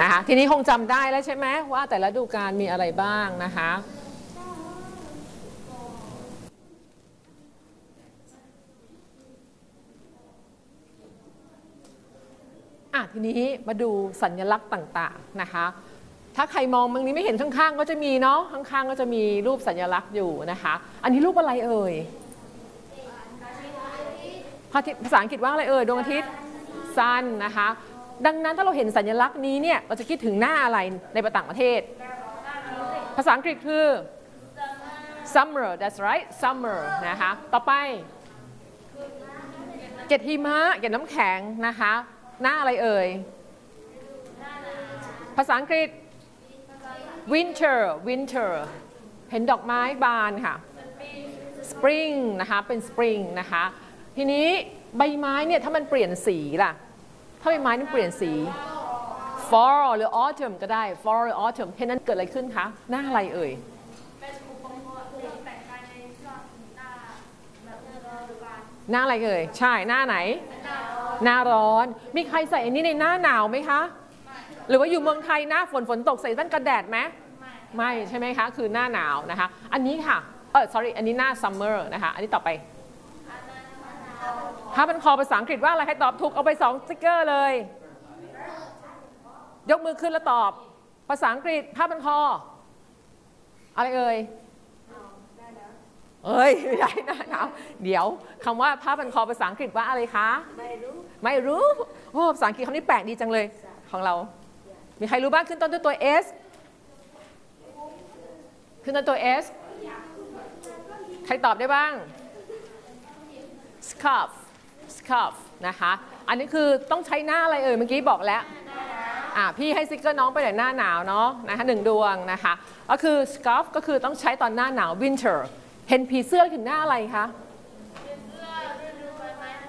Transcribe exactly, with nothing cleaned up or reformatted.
นะคะทีนี้คงจำได้แล้วใช่ไหมว่าแต่ละฤดูกาลมีอะไรบ้างนะคะอ่ะทีนี้มาดูสัญลักษณ์ต่างๆนะคะถ้าใครมองตรงนี้ไม่เห็นข้างๆก็จะมีเนาะข้างๆก็จะมีรูปสัญลักษณ์อยู่นะคะอันนี้รูปอะไรเอ่ยภาษาอังกฤษว่าอะไรเอ่ยดวงอาทิตย์ sun นะคะดังนั้นถ้าเราเห็นสัญลักษณ์นี้เนี่ยเราจะคิดถึงหน้าอะไรในต่างประเทศภาษาอังกฤษคือ summer that's right summer นะคะต่อไปเกล็ดหิมะเกล็ดน้ำแข็งนะคะหน้าอะไรเอ่ยภาษาอังกฤษ winter winter เห็นดอกไม้บานค่ะ spring นะคะเป็น spring นะคะทีนี้ใบไม้เนี่ยถ้ามันเปลี่ยนสีล่ะถ้าใบไม้มันเปลี่ยนสี fall หรือ autumn ก็ได้ fall หรือ autumn เพราะนั้นเกิดอะไรขึ้นคะหน้าอะไรเอ่ยหน้าอะไรเอ่ยใช่หน้าไหนหน้าร้อนมีใครใส่อันนี้ในหน้าหนาวไหมคะหรือว่าอยู่เมืองไทยหน้าฝนฝนตกใส่แว่นกันแดดไหมไม่ใช่ไหมคะคือหน้าหนาวนะคะอันนี้ค่ะเออ sorry อันนี้หน้า summer นะคะอันนี้ต่อไปถ้าเป็นคอภาษาอังกฤษว่าอะไรให้ตอบถูกเอาไปสองสติ๊กเกอร์เลยยกมือขึ้นแล้วตอบภาษาอังกฤษผ้าพันคออะไรเอ่ยเอ้ยไม่ได้หน้าหนาวเดี๋ยวคำว่าผ้าพันคอภาษาอังกฤษว่าอะไรคะไม่รู้ไม่รู้โอ้ภาษาอังกฤษคำนี้แปลกดีจังเลยของเรามีใครรู้บ้างขึ้นต้นด้วยตัว S ขึ้นต้นตัว S ใครตอบได้บ้าง scarf scarf นะคะอันนี้คือต้องใช้หน้าอะไรเอ่ยเมื่อกี้บอกแล้วอ่ะพี่ให้สติ๊กเกอร์น้องไปแต่หน้าหนาวเนาะนะคะหนึ่งดวงนะคะก็คือ scarf ก็คือต้องใช้ตอนหน้าหนาว winter เห็นผีเสื้อถึงหน้าอะไรคะ